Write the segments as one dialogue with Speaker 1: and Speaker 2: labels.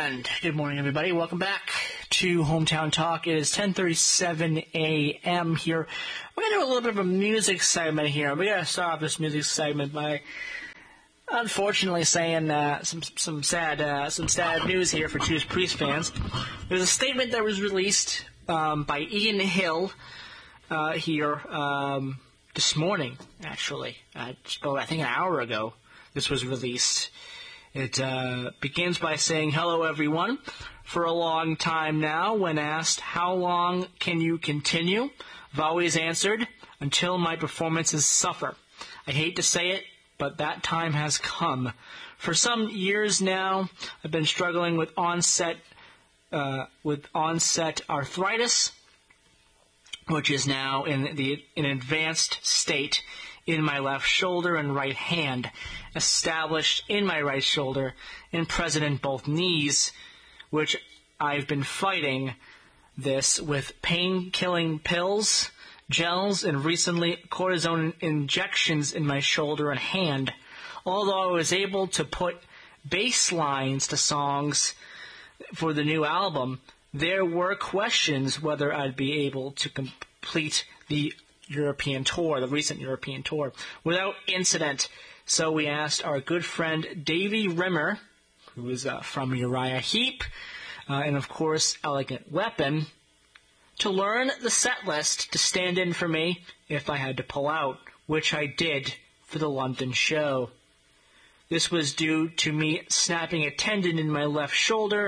Speaker 1: And good morning, everybody. Welcome back to Hometown Talk. It is 10:37 a.m. here. We're going to do a little bit of a music segment here. We're going to start off this music segment by, unfortunately, saying some sad news here for Judas Priest fans. There's a statement that was released by Ian Hill here this morning, actually. I think an hour ago this was released. It begins by saying, "Hello, everyone. For a long time now, when asked, how long can you continue, I've always answered, until my performances suffer. I hate to say it, but that time has come. For some years now, I've been struggling with onset arthritis, which is now in an advanced state in my left shoulder and right hand, established in my right shoulder and present in both knees, which I've been fighting this with pain-killing pills, gels, and recently cortisone injections in my shoulder and hand. Although I was able to put bass lines to songs for the new album, there were questions whether I'd be able to complete the recent European tour, without incident. So we asked our good friend Davey Rimmer, who is from Uriah Heep, and of course Elegant Weapon, to learn the set list to stand in for me if I had to pull out, which I did for the London show. This was due to me snapping a tendon in my left shoulder,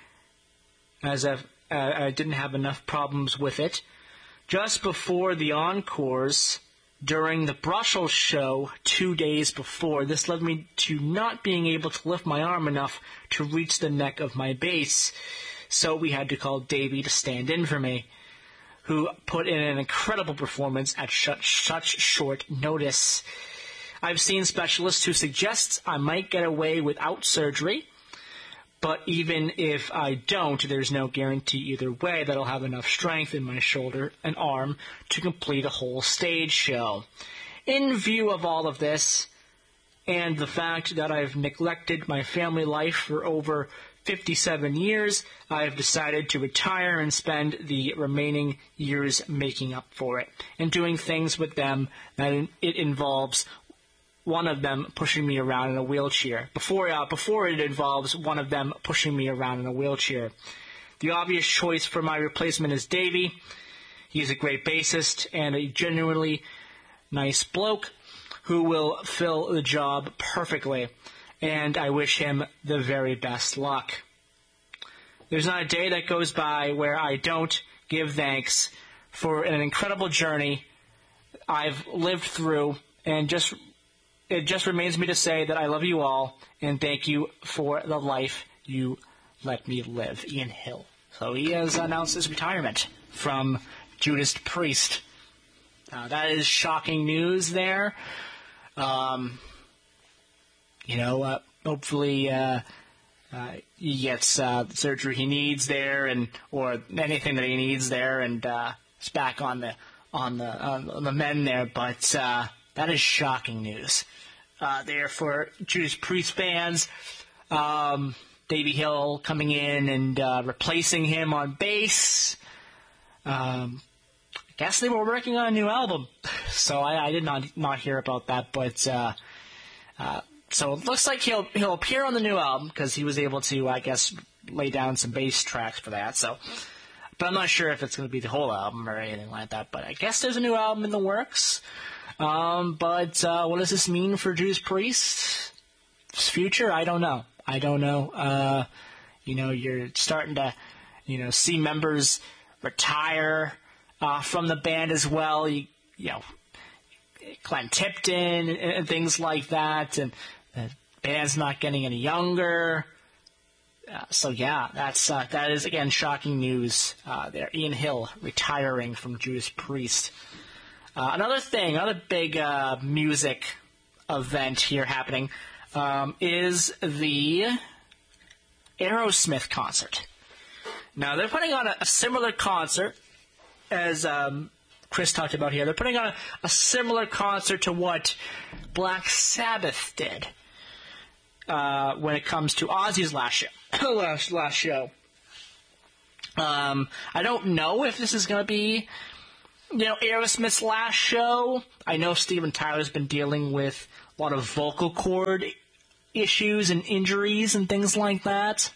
Speaker 1: as I didn't have enough problems with it. Just before the encores, during the Brussels show 2 days before, this led me to not being able to lift my arm enough to reach the neck of my bass. So we had to call Davey to stand in for me, who put in an incredible performance at such short notice. I've seen specialists who suggest I might get away without surgery, but even if I don't, there's no guarantee either way that I'll have enough strength in my shoulder and arm to complete a whole stage show. In view of all of this, and the fact that I've neglected my family life for over 57 years, I have decided to retire and spend the remaining years making up for it, and doing things with them that it involves one of them pushing me around in a wheelchair. Before it involves one of them pushing me around in a wheelchair. The obvious choice for my replacement is Davey. He's a great bassist and a genuinely nice bloke who will fill the job perfectly, and I wish him the very best luck. There's not a day that goes by where I don't give thanks for an incredible journey I've lived through, and it just remains me to say that I love you all, and thank you for the life you let me live. Ian Hill. So he has announced his retirement from Judas Priest. That is shocking news there. Hopefully he gets the surgery he needs there, or anything that he needs there, and it's back on the men there. But that is shocking news there for Judas Priest fans. Davey Hill coming in and replacing him on bass. I guess they were working on a new album, so I did not hear about that. But so it looks like he'll appear on the new album because he was able to, I guess, lay down some bass tracks for that. So, but I'm not sure if it's going to be the whole album or anything like that. But I guess there's a new album in the works. But what does this mean for Judas Priest's future? I don't know. You're starting to, see members retire from the band as well. Glenn Tipton and things like that, and the band's not getting any younger. That is again shocking news. There, Ian Hill retiring from Judas Priest. Another big music event here happening is the Aerosmith concert. Now, they're putting on a similar concert as Chris talked about here. They're putting on a similar concert to what Black Sabbath did when it comes to Ozzy's last show. last show. I don't know if this is going to be, Aerosmith's last show. I know Steven Tyler's been dealing with a lot of vocal cord issues and injuries and things like that.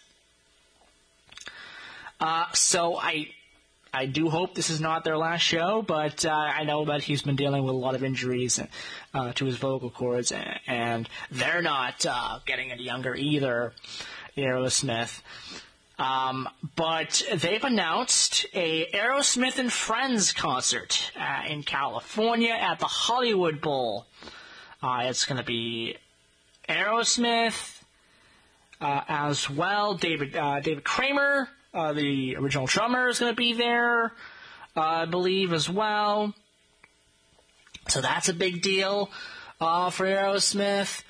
Speaker 1: So I do hope this is not their last show, but I know that he's been dealing with a lot of injuries to his vocal cords, and they're not getting any younger either, Aerosmith. But they've announced a Aerosmith and Friends concert in California at the Hollywood Bowl. It's going to be Aerosmith as well. David Kramer, the original drummer, is going to be there, I believe, as well. So that's a big deal for Aerosmith.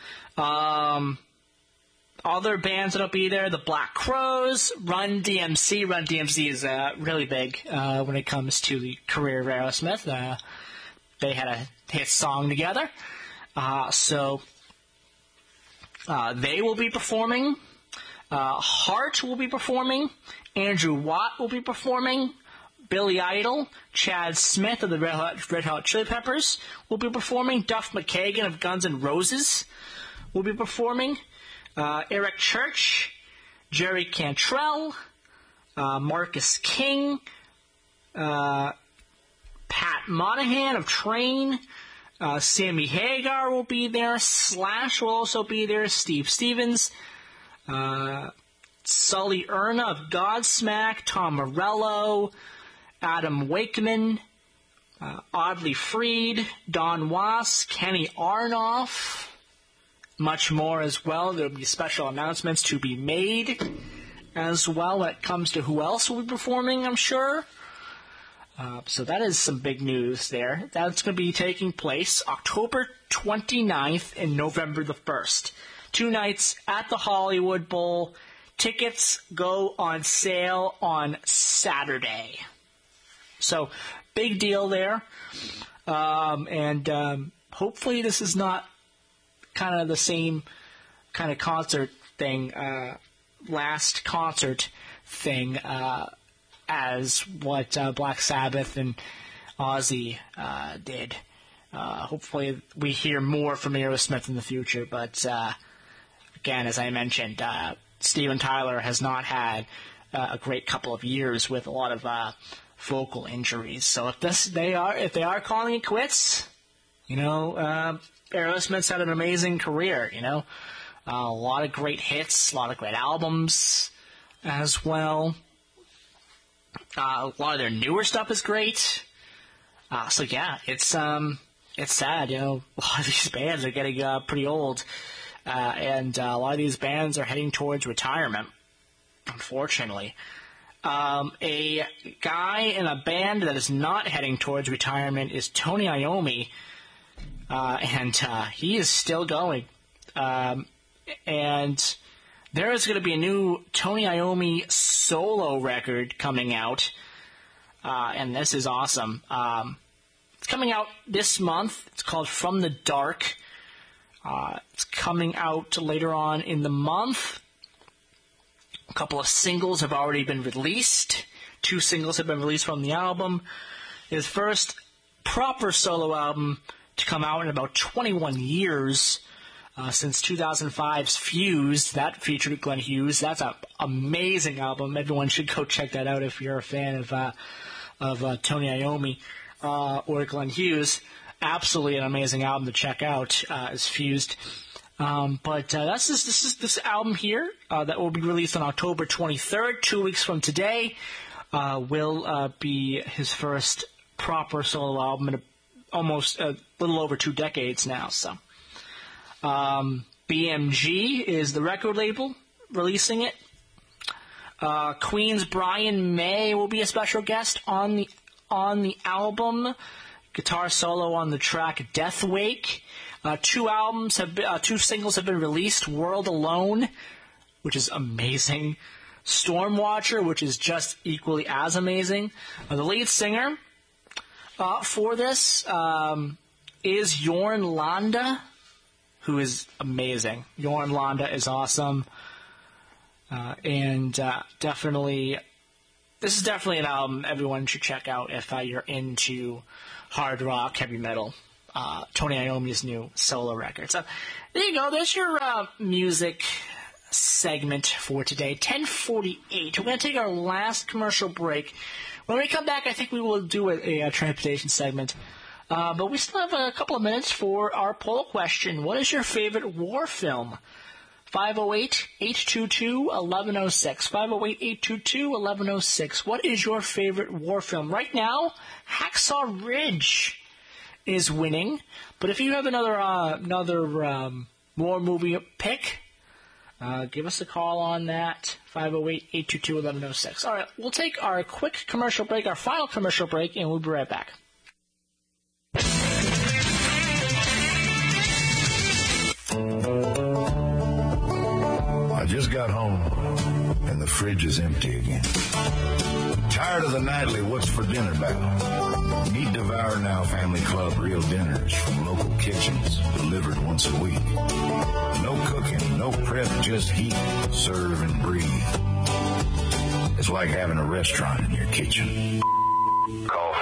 Speaker 1: Other bands that'll be there, the Black Crowes, Run DMC. Run DMC is really big when it comes to the career of Aerosmith. They had a hit song together. So they will be performing. Heart will be performing. Andrew Watt will be performing. Billy Idol, Chad Smith of the Red Hot Chili Peppers will be performing. Duff McKagan of Guns N' Roses will be performing. Eric Church, Jerry Cantrell, Marcus King, Pat Monahan of Train, Sammy Hagar will be there, Slash will also be there, Steve Stevens, Sully Erna of Godsmack, Tom Morello, Adam Wakeman, Audley Freed, Don Was, Kenny Aronoff, much more as well. There will be special announcements to be made as well when it comes to who else will be performing, I'm sure. So that is some big news there. That's going to be taking place October 29th and November the 1st. 2 nights at the Hollywood Bowl. Tickets go on sale on Saturday. So, big deal there. And hopefully this is not kind of the same kind of concert thing, last concert thing, as what Black Sabbath and Ozzy did. Hopefully we hear more from Aerosmith in the future, but again, as I mentioned, Steven Tyler has not had a great couple of years with a lot of vocal injuries. So if they are calling it quits, Aerosmith's had an amazing career, a lot of great hits, a lot of great albums as well. A lot of their newer stuff is great. So yeah, it's sad, a lot of these bands are getting pretty old, and a lot of these bands are heading towards retirement, unfortunately. A guy in a band that is not heading towards retirement is Tony Iommi, and he is still going. And there is going to be a new Tony Iommi solo record coming out, and this is awesome. It's coming out this month. It's called From the Dark. It's coming out later on in the month. A couple of singles have already been released. 2 singles have been released from the album. His first proper solo album to come out in about 21 years, since 2005's Fused. That featured Glenn Hughes. That's an amazing album. Everyone should go check that out if you're a fan of Tony Iommi or Glenn Hughes. Absolutely an amazing album to check out, is Fused. But this album here that will be released on October 23rd, 2 weeks from today, will be his first proper solo album in almost a little over 2 decades now. So, BMG is the record label releasing it. Queen's Brian May will be a special guest on the album. Guitar solo on the track Death Wake. 2 singles have been released. World Alone, which is amazing. Stormwatcher, which is just equally as amazing. The lead singer for this is Jorn Landa, who is amazing. Jorn Landa is awesome. Definitely, this is definitely an album everyone should check out if you're into hard rock, heavy metal. Tony Iommi's new solo record. So there you go. There's your music segment for today. 10:48. We're going to take our last commercial break. When we come back, I think we will do a transportation segment. But we still have a couple of minutes for our poll question. What is your favorite war film? 508-822-1106. 508-822-1106. What is your favorite war film? Right now, Hacksaw Ridge is winning. But if you have another war movie pick, give us a call on that. 508-822-1106. All right, we'll take our quick commercial break, our final commercial break, and we'll be right back.
Speaker 2: I just got home, and the fridge is empty again. Tired of the nightly what's for dinner battle? Meet Devour Now Family Club real dinners from local kitchens, delivered once a week. No cooking, no prep, just heat, serve, and breathe. It's like having a restaurant in your kitchen. Call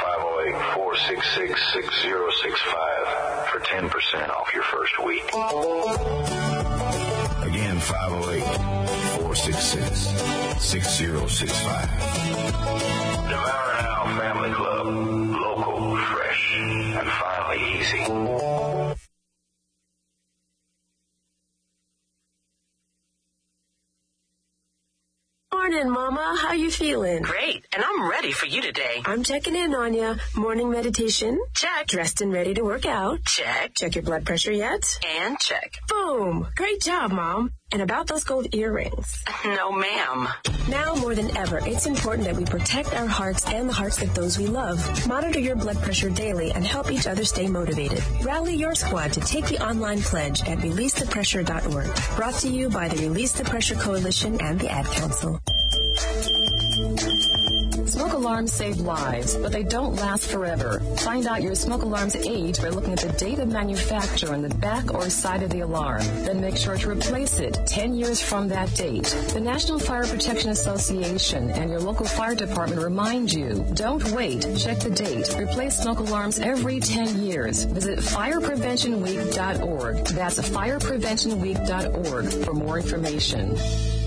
Speaker 2: 508-466-6065 for 10% off your first week. Again, 508-466-6065. Devour Now Family Club. Local, fresh, and finally easy.
Speaker 3: Morning, Mama. How you feeling?
Speaker 4: Great, and I'm ready for you today.
Speaker 3: I'm checking in on you. Morning meditation?
Speaker 4: Check.
Speaker 3: Dressed and ready to work out?
Speaker 4: Check.
Speaker 3: Check your blood pressure yet?
Speaker 4: And check.
Speaker 3: Boom! Great job, Mom. And about those gold earrings?
Speaker 4: No, ma'am.
Speaker 3: Now more than ever, it's important that we protect our hearts and the hearts of those we love. Monitor your blood pressure daily and help each other stay motivated. Rally your squad to take the online pledge at releasethepressure.org. Brought to you by the Release the Pressure Coalition and the Ad Council.
Speaker 5: Smoke alarms save lives, but they don't last forever. Find out your smoke alarm's age by looking at the date of manufacture on the back or side of the alarm. Then make sure to replace it 10 years from that date. The National Fire Protection Association and your local fire department remind you, don't wait. Check the date. Replace smoke alarms every 10 years. Visit firepreventionweek.org. That's firepreventionweek.org for more information.